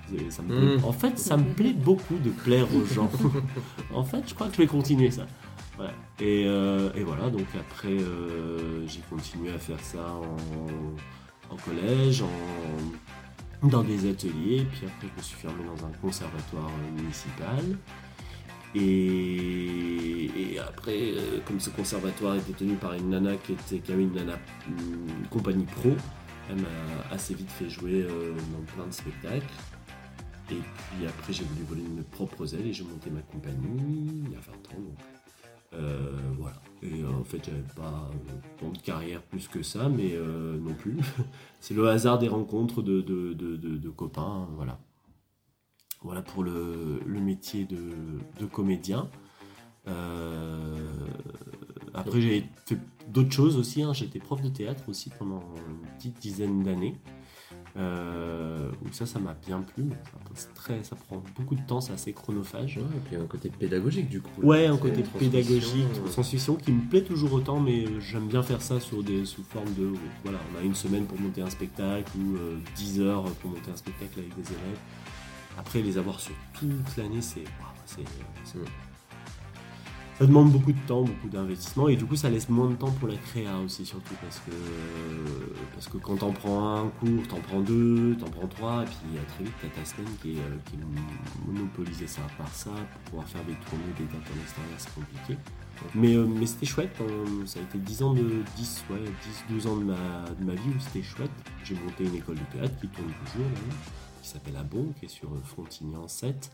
En fait, ça me plaît beaucoup de plaire aux gens. En fait, je crois que je vais continuer ça. Voilà. Et voilà, donc après, j'ai continué à faire ça en collège, dans des ateliers, puis après, je me suis fermé dans un conservatoire municipal. Et après, comme ce conservatoire était tenu par une nana qui avait une compagnie pro, elle m'a assez vite fait jouer dans plein de spectacles. Et puis après, j'ai voulu voler mes propres ailes et j'ai monté ma compagnie il y a 20 ans. Donc, voilà. Et en fait, j'avais pas tant de carrière plus que ça, mais non plus. C'est le hasard des rencontres de copains, voilà. Voilà pour le métier de comédien. Après, j'ai fait d'autres choses aussi. J'étais prof de théâtre aussi pendant une petite dizaine d'années. Où ça m'a bien plu. Ça prend beaucoup de temps, c'est assez chronophage. Ouais, et puis un côté pédagogique du coup. Ouais, un côté pédagogique, transmission qui me plaît toujours autant, mais j'aime bien faire ça sous forme de... Voilà, on a une semaine pour monter un spectacle ou 10 heures pour monter un spectacle avec des élèves. Après, les avoir sur toute l'année, ça demande beaucoup de temps, beaucoup d'investissement, et du coup ça laisse moins de temps pour la créa aussi, surtout parce que quand t'en prends un cours, t'en prends deux, t'en prends trois, et puis très vite t'as ta semaine qui est monopolisée ça par ça, pour pouvoir faire des tournées, des dates en extérieur, c'est compliqué. Mais c'était chouette, ça a été 12 ans de ma vie où c'était chouette. J'ai monté une école de théâtre qui tourne toujours, d'ailleurs, qui s'appelle Abon, qui est sur Frontignan 7.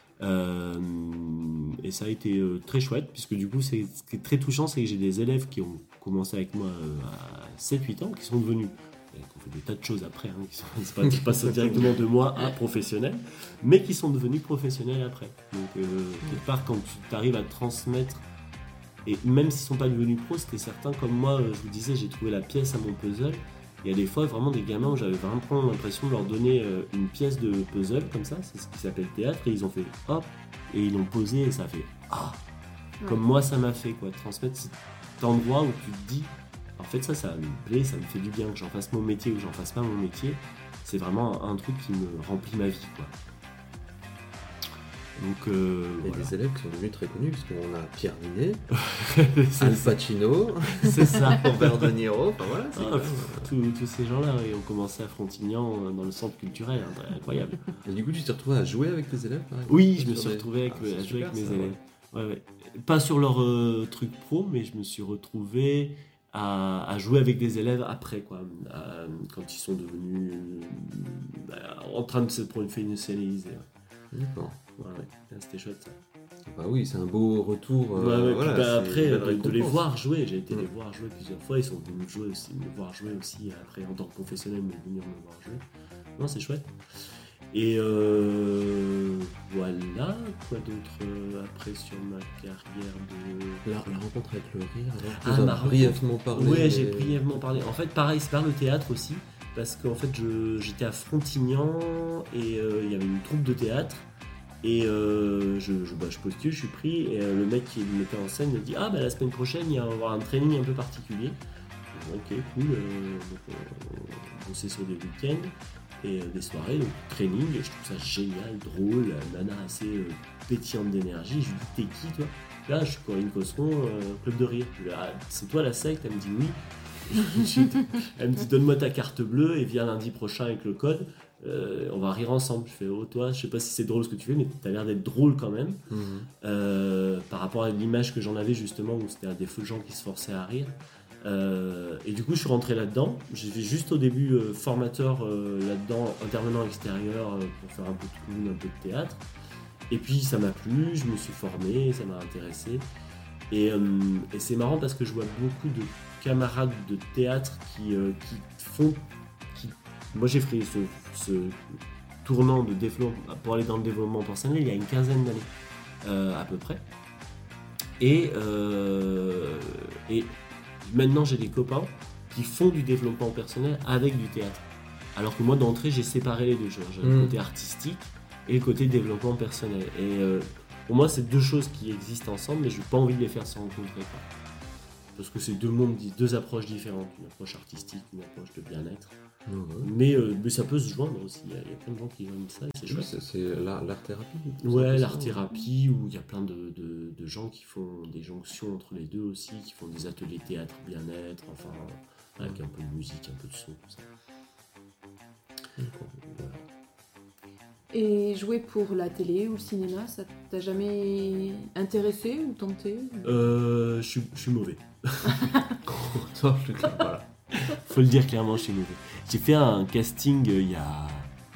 Et ça a été très chouette, puisque du coup, ce qui est très touchant, c'est que j'ai des élèves qui ont commencé avec moi à 7-8 ans, qui sont devenus, qui ont fait des tas de choses après, qui passent directement de moi à professionnel, mais qui sont devenus professionnels après. Donc, quelque part, quand tu arrives à transmettre, et même s'ils ne sont pas devenus pros, c'était certain, comme moi, je vous disais, j'ai trouvé la pièce à mon puzzle. Il y a des fois vraiment des gamins où j'avais vraiment l'impression de leur donner une pièce de puzzle comme ça, c'est ce qui s'appelle théâtre, et ils ont fait hop, et ils l'ont posé et ça a fait ah, comme moi ça m'a fait quoi, transmettre cet endroit où tu te dis en fait ça me plaît, ça me fait du bien que j'en fasse mon métier ou que j'en fasse pas mon métier, c'est vraiment un truc qui me remplit ma vie quoi. Donc, il y a voilà. des élèves qui sont devenus très connus, parce qu'on a Pierre Ninet, Al Pacino, c'est ça. Robert De Niro, enfin voilà. Tous ces gens-là ont commencé à Frontignan dans le centre culturel, incroyable. Et du coup, tu t'es retrouvé à jouer avec tes élèves pareil, oui, je me suis retrouvé à jouer avec mes élèves. Ouais. Pas sur leur truc pro, mais je me suis retrouvé à jouer avec des élèves après, quoi, quand ils sont devenus en train de se professionnaliser. D'accord. Ouais, c'était chouette ça. Bah oui, c'est un beau retour. Voilà, après, de les récompense. voir jouer, j'ai été les voir jouer plusieurs fois, ils sont venus me voir jouer aussi, après en tant que professionnel, mais venir me voir jouer. Non, c'est chouette. Et voilà, quoi d'autre après sur ma carrière de... La rencontre avec le rire, Ah, tu ma as brièvement parlé. Oui, j'ai brièvement parlé. En fait, pareil, c'est par le théâtre aussi, parce qu'en fait, j'étais à Frontignan et il y avait une troupe de théâtre. Et je postule, je suis pris, et le mec qui me mettait en scène me dit « Ah, bah la semaine prochaine, il va y avoir un training un peu particulier. » Ok, cool, on bossait sur des week-ends et des soirées, donc training, et je trouve ça génial, drôle, nana assez pétillante d'énergie. Je lui dis « T'es qui, toi ?» Là, je suis Corinne Cosseron, Club de Rire. Je lui dis « Ah, c'est toi la secte ?» Elle me dit « Oui. » Tout de suite, elle me dit « Donne-moi ta carte bleue et viens lundi prochain avec le code. On va rire ensemble. » Je fais « Oh, toi, je sais pas si c'est drôle ce que tu fais, mais t'as l'air d'être drôle quand même. » Par rapport à l'image que j'en avais justement, où c'était des feux gens qui se forçaient à rire. Et du coup, je suis rentré là-dedans. J'ai fait juste au début formateur là-dedans, intervenant extérieur pour faire un peu de clown, un peu de théâtre. Et puis ça m'a plu, je me suis formé, ça m'a intéressé. Et c'est marrant parce que je vois beaucoup de camarades de théâtre qui font... Moi j'ai fait ce tournant de développement pour aller dans le développement personnel il y a une quinzaine d'années à peu près. Et maintenant j'ai des copains qui font du développement personnel avec du théâtre. Alors que moi d'entrée j'ai séparé les deux. J'ai le côté artistique et le côté développement personnel. Et pour moi c'est deux choses qui existent ensemble, mais je n'ai pas envie de les faire se rencontrer, quoi. parce que c'est deux approches différentes, une approche artistique, une approche de bien-être. Mhm. Mais ça peut se joindre aussi, il y a plein de gens qui aiment ça, et c'est chouette. C'est l'art-thérapie. Ouais, l'art-thérapie, où il y a plein de gens qui font des jonctions entre les deux aussi, qui font des ateliers théâtre, bien-être, enfin, avec un peu de musique, un peu de son, tout ça. Voilà. Et jouer pour la télé ou le cinéma, ça t'a jamais intéressé ou tenté? Je suis mauvais. Voilà. Faut le dire clairement, je suis mauvais. J'ai fait un casting il y a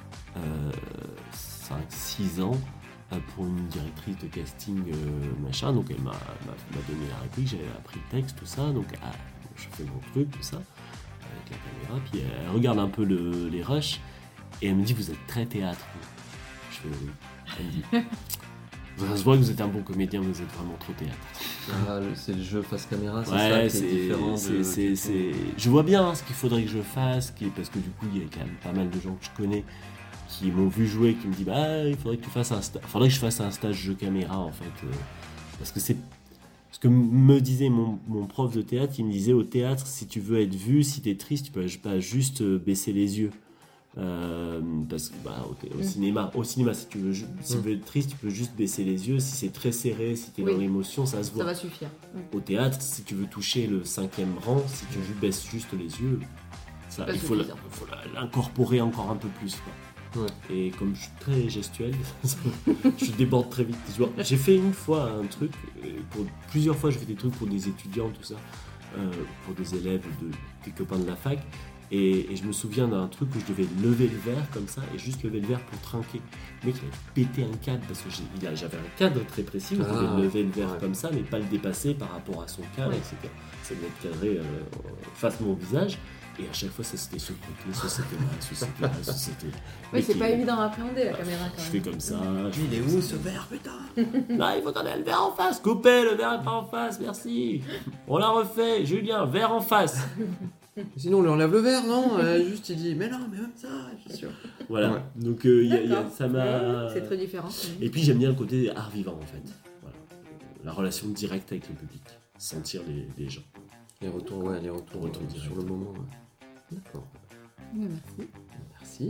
5-6 ans pour une directrice de casting machin, donc elle m'a donné la réplique, j'ai appris le texte, tout ça, donc je fais mon truc, tout ça, avec la caméra, puis elle regarde un peu les rushs et elle me dit vous êtes très théâtre. Je fais oui. Elle me dit ça se voit que vous êtes un bon comédien, vous êtes vraiment trop théâtre. Ah, c'est le jeu face caméra, c'est Ouais, ça qui est différent. Je vois bien ce qu'il faudrait que je fasse, parce que du coup il y a quand même pas mal de gens que je connais qui m'ont vu jouer, qui me disent il faudrait que tu fasses faudrait que je fasse un stage jeu caméra en fait, parce que c'est ce que me disait mon prof de théâtre. Il me disait au théâtre, si tu veux être vu, si t'es triste, tu peux pas juste baisser les yeux. Parce que au cinéma, si tu veux être triste, tu peux juste baisser les yeux. Si c'est très serré, si t'es dans l'émotion, ça se voit. Ça va suffire. Au théâtre, si tu veux toucher le 5e rang, si tu baisses juste les yeux, il faut l'incorporer encore un peu plus, quoi. Ouais. Et comme je suis très gestuel, je déborde très vite. J'ai fait une fois un truc, plusieurs fois je fais des trucs pour des étudiants, tout ça, pour des élèves, des copains de la fac. Et je me souviens d'un truc où je devais lever le verre comme ça, et juste lever le verre pour trinquer. Le mec il avait pété un cadre, parce que j'avais un cadre très précis, où je devais lever le verre comme ça, mais pas le dépasser par rapport à son cadre, etc. Ça devait être cadré face à mon visage, et à chaque fois ça c'était sur le côté, ça c'était là, ça c'était... Oui, c'est pas évident à appréhender la caméra quand même. Je fais comme ça. Il est où ce verre, putain? Non, il faut qu'on ait le verre en face. Coupez, le verre est pas en face, merci. On l'a refait, Julien, verre en face. Sinon on lui enlève le verre, non? Juste il dit mais non, mais même ça, je suis sûr. Voilà, Ouais. donc ça m'a... C'est très différent. Et puis j'aime bien le côté art vivant en fait. Voilà. La relation directe avec le public, sentir les gens. Les retours directs. sur le moment. Ouais. D'accord. Oui, merci. Merci.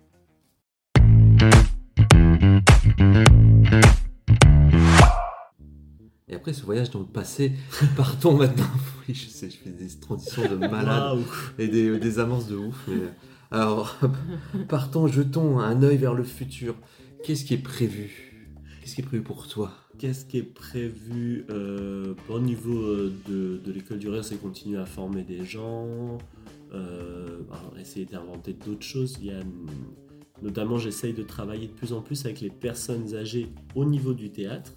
Et après ce voyage dans le passé, partons maintenant. Oui, je sais, je fais des transitions de malade et des avances de ouf. Mais... Alors, partons, jetons un œil vers le futur. Qu'est-ce qui est prévu? Qu'est-ce qui est prévu pour toi? Qu'est-ce qui est prévu au niveau de l'école du rire, c'est continuer à former des gens, essayer d'inventer d'autres choses. Notamment, j'essaye de travailler de plus en plus avec les personnes âgées au niveau du théâtre.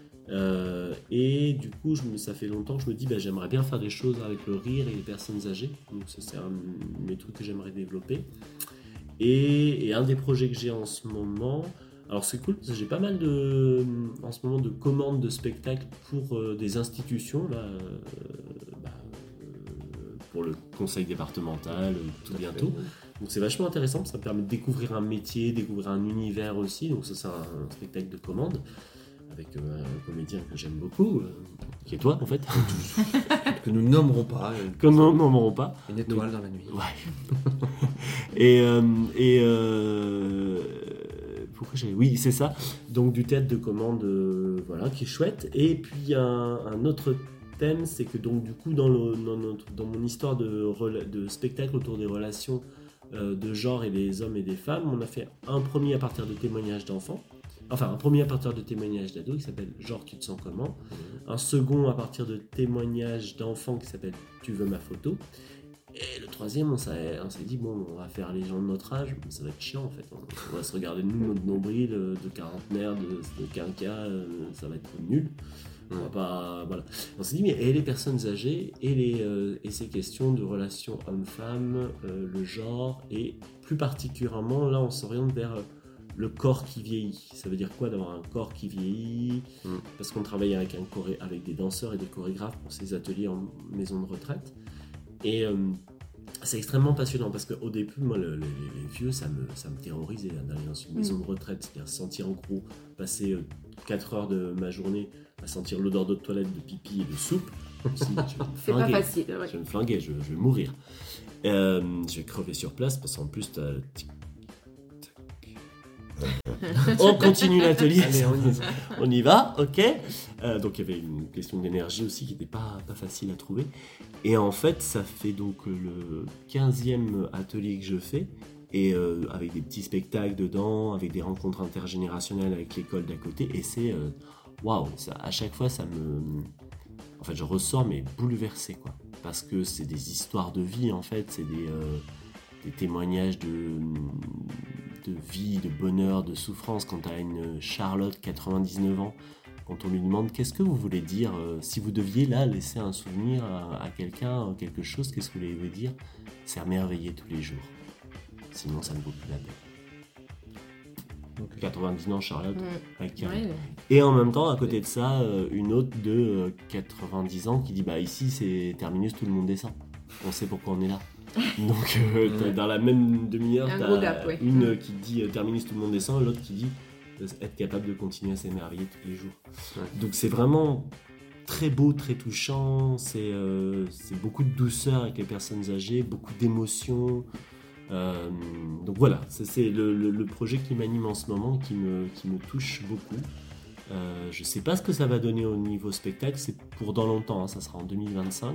Et du coup, ça fait longtemps que je me dis j'aimerais bien faire des choses avec le rire et les personnes âgées. Donc ça, c'est un de mes trucs que j'aimerais développer. Et un des projets que j'ai en ce moment... Alors c'est cool parce que j'ai pas mal en ce moment de commandes de spectacles pour des institutions là, pour le conseil départemental tout bientôt. Donc c'est vachement intéressant, ça me permet de découvrir un métier, découvrir un univers aussi. Donc ça c'est un spectacle de commande avec un comédien que j'aime beaucoup, qui est toi en fait. Que nous nommerons pas. Que nous nommerons pas. Une étoile dans la nuit. Ouais. Oui, c'est ça. Donc du théâtre de commande, qui est chouette. Et puis un autre thème, c'est que donc du coup dans mon histoire de spectacle autour des relations de genre et des hommes et des femmes, on a fait un premier à partir de témoignages d'enfants. Enfin, un premier à partir de témoignages d'ados qui s'appelle Genre tu te sens comment. Un second à partir de témoignages d'enfants qui s'appelle Tu veux ma photo. Et le troisième, on s'est dit, on va faire les gens de notre âge, ça va être chiant en fait. On va se regarder nous, notre nombril de quarantenaire, de quinquas, ça va être nul. On va pas, voilà. On s'est dit, mais et les personnes âgées et ces questions de relations hommes-femmes, le genre, et plus particulièrement, là, on s'oriente vers le corps qui vieillit. Ça veut dire quoi d'avoir un corps qui vieillit? Parce qu'on travaille avec des danseurs et des chorégraphes pour ces ateliers en maison de retraite. Et c'est extrêmement passionnant parce qu'au début, moi, les vieux, ça me terrorisait d'aller dans une maison de retraite, c'est-à-dire sentir en gros, passer 4 heures de ma journée à sentir l'odeur de toilette, de pipi et de soupe. Si, je vais me C'est pas flinguer. facile. Ouais. Je vais me flinguer, je vais mourir. Je vais crever sur place parce qu'en plus, on continue l'atelier. Allez, On y va, ok. Donc il y avait une question d'énergie aussi qui n'était pas facile à trouver. Et en fait, ça fait donc le 15e atelier que je fais. Et avec des petits spectacles dedans, avec des rencontres intergénérationnelles avec l'école d'à côté. Et c'est... waouh, à chaque fois, ça me... En fait, je ressors, mais bouleversé, quoi. Parce que c'est des histoires de vie, en fait. C'est des témoignages de vie, de bonheur, de souffrance. Quand t'as une Charlotte, 99 ans, quand on lui demande qu'est-ce que vous voulez dire, si vous deviez là laisser un souvenir à quelqu'un, quelque chose, qu'est-ce que vous voulez dire? C'est à merveiller tous les jours. Sinon, ça ne vaut plus la peine. Donc, 90 ans, Charlotte. Avec Ouais. Et en même temps, à côté de ça, une autre de 90 ans qui dit bah ici c'est terminus, tout le monde descend. On sait pourquoi on est là. Donc dans la même demi-heure, Un t'as gros gap, ouais. une qui dit terminus, tout le monde descend, et l'autre qui dit être capable de continuer à s'émerveiller tous les jours. Ouais. Donc c'est vraiment très beau, très touchant. C'est beaucoup de douceur avec les personnes âgées, beaucoup d'émotions. Donc voilà, c'est le projet qui m'anime en ce moment, qui me touche beaucoup. Je sais pas ce que ça va donner au niveau spectacle, c'est pour dans longtemps, hein, ça sera en 2025.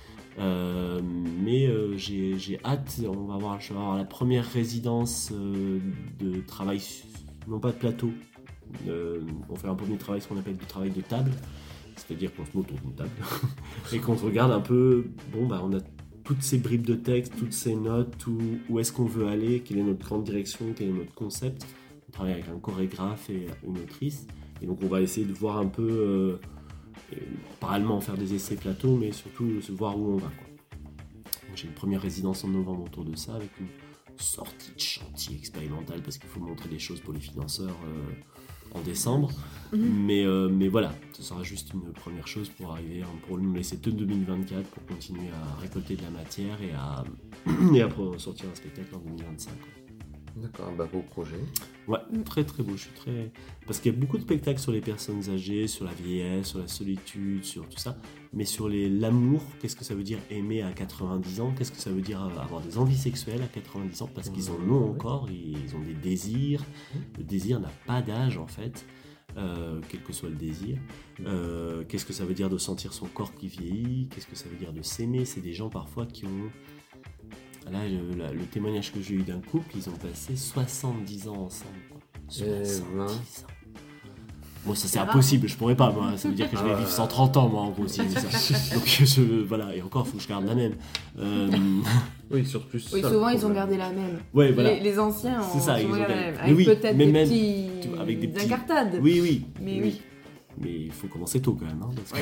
Mais j'ai hâte, je vais avoir la première résidence de travail, non pas de plateau. On fait un premier travail, ce qu'on appelle du travail de table, c'est-à-dire qu'on se met autour d'une table et qu'on se regarde un peu, on a toutes ces bribes de texte, toutes ces notes, où est-ce qu'on veut aller, quelle est notre grande direction, quel est notre concept. On travaille avec un chorégraphe et une autrice, et donc on va essayer de voir un peu, parallèlement faire des essais plateaux, mais surtout se voir où on va, quoi. Donc, j'ai une première résidence en novembre autour de ça, avec une sortie de chantier expérimental, parce qu'il faut montrer des choses pour les financeurs en décembre. Mais voilà, ce sera juste une première chose pour arriver, pour nous laisser tout 2024 pour continuer à récolter de la matière et à sortir un spectacle en 2025. D'accord, beau projet. Ouais, très très beau. Parce qu'il y a beaucoup de spectacles sur les personnes âgées, sur la vieillesse, sur la solitude, sur tout ça. Mais sur l'amour, qu'est-ce que ça veut dire aimer à 90 ans? Qu'est-ce que ça veut dire avoir des envies sexuelles à 90 ans? Parce qu'ils en ont encore, ils ont des désirs. Le désir n'a pas d'âge en fait, quel que soit le désir. Qu'est-ce que ça veut dire de sentir son corps qui vieillit? Qu'est-ce que ça veut dire de s'aimer? C'est des gens parfois qui ont... Là, le témoignage que j'ai eu d'un couple, ils ont passé 70 ans ensemble, quoi. 70 ans. Moi, ça c'est impossible, je pourrais pas, moi. Ça veut dire que je vais vivre 130 ans, moi, en gros. Donc, voilà, et encore, il faut que je garde la même. Oui, sur plus. Oui, souvent, ils ont gardé la même. Ouais, voilà. Les anciens ont ça, souvent ils ont gardé la gardé. même. Mais oui, Avec peut-être mais des même, petits... avec des petits incartades. Oui. Mais Mais il faut commencer tôt, quand même. Hein, parce que...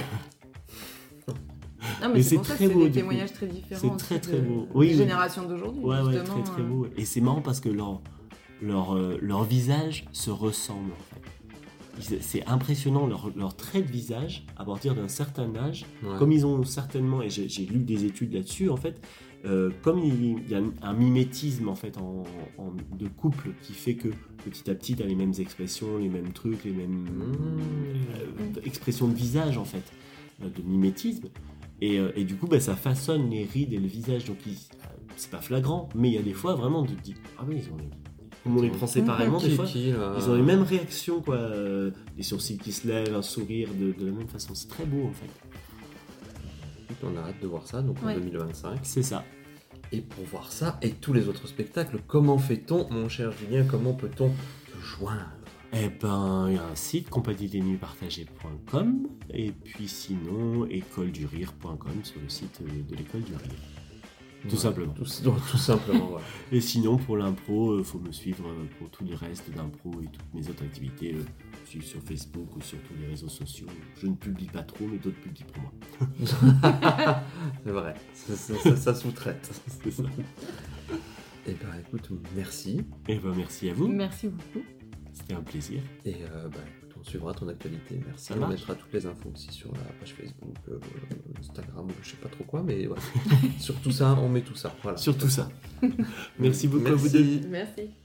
Non, mais c'est pour ça que très c'est beau, des du témoignages coup. très différents. C'est aussi très, très de- beau. Oui, des oui. générations d'aujourd'hui, Ouais, justement. très très beau. Et c'est marrant parce que leur visage se ressemble en fait. C'est impressionnant leur trait de visage à partir d'un certain âge, Ouais. comme ils ont certainement, et j'ai lu des études là-dessus en fait, comme il y a un mimétisme en fait de couple qui fait que petit à petit tu as les mêmes expressions, les mêmes trucs, les mêmes expressions de visage en fait, de mimétisme. Et du coup, ça façonne les rides et le visage. Donc, c'est pas flagrant, mais il y a des fois vraiment de dire ah oui, comme on les prend séparément, des fois, ils ont les mêmes réactions, quoi. Les sourcils qui se lèvent, un sourire de la même façon. C'est très beau en fait. On a hâte de voir ça, donc en Ouais. 2025. C'est ça. Et pour voir ça et tous les autres spectacles, comment fait-on, mon cher Julien, comment peut-on te joindre? Eh ben, il y a un site compagniedennuitpartagées.com et puis sinon écoledurire.com sur le site de l'école du rire. Tout simplement. Tout simplement, voilà. Et sinon, pour l'impro, faut me suivre pour tout le reste d'impro et toutes mes autres activités. Suivre sur Facebook ou sur tous les réseaux sociaux. Je ne publie pas trop, mais d'autres publient pour moi. C'est vrai, ça sous-traite. C'est ça. Eh ben écoute, merci. Et ben merci à vous. Merci beaucoup. C'était un plaisir. Et écoute, on suivra ton actualité. Merci. Ça On marche. mettra toutes les infos aussi sur la page Facebook, Instagram, je sais pas trop quoi, mais voilà. Sur tout ça, on met tout ça. Voilà. Sur tout ça. Merci beaucoup à vous deux. Merci.